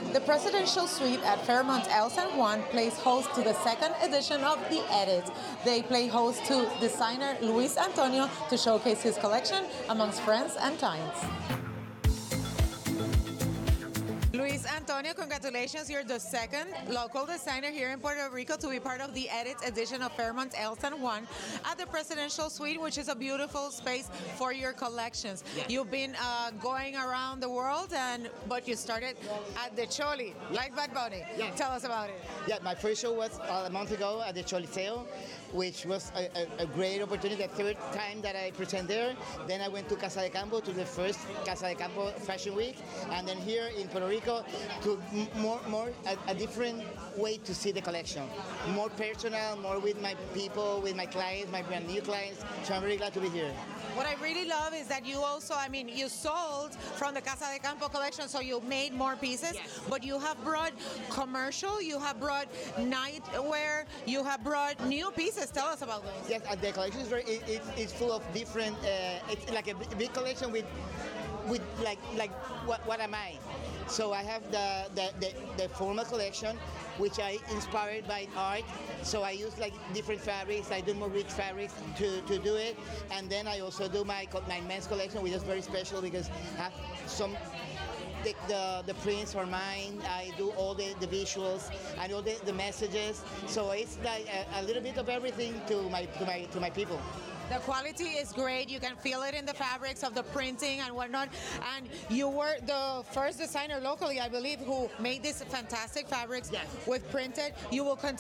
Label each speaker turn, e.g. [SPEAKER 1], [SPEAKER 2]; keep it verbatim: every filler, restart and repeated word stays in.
[SPEAKER 1] The Presidential Suite at Fairmont El San Juan plays host to the second edition of The Edit. They play host to designer Luis Antonio to showcase his collection amongst friends and clients. Luis Antonio, congratulations. You're the second local designer here in Puerto Rico to be part of the Edit edition of Fairmont El San Juan at the Presidential Suite, which is a beautiful space for your collections.
[SPEAKER 2] Yes.
[SPEAKER 1] You've been uh, going around the world, and but you started at the Choli, like Bad Bunny.
[SPEAKER 2] Yes.
[SPEAKER 1] Tell us about it.
[SPEAKER 2] Yeah, my first show was uh, a month ago at the Choliseo, which was a, a, a great opportunity. The third time that I present there. Then I went to Casa de Campo to the first Casa de Campo Fashion Week, and then here in Puerto Rico to m- more, more a, a different way to see the collection, more personal, more with my people, with my clients, my brand new clients. So I'm really glad to be here.
[SPEAKER 1] What I really love is that you also, I mean, you sold from the Casa de Campo collection, so you made more pieces,
[SPEAKER 2] Yes.
[SPEAKER 1] but you have brought commercial, you have brought nightwear, you have brought new pieces. Tell us about those.
[SPEAKER 2] Yes, uh, the collection is very. It, it, it's full of different. Uh, it's like a b- big collection with, with like like what what am I? So I have the the, the, the formal collection, which I inspired by art. So I use like different fabrics. I do more rich fabrics to, to do it, and then I also do my co- my men's collection, which is very special because I have some. The, the, the prints are mine. I do all the, the visuals. I do the, the messages. So it's like a, a little bit of everything to my to my to my people.
[SPEAKER 1] The quality is great. You can feel it in the fabrics of the printing and whatnot. And you were the first designer locally, I believe, who made these fantastic fabrics
[SPEAKER 2] Yes.
[SPEAKER 1] with printed. You will continue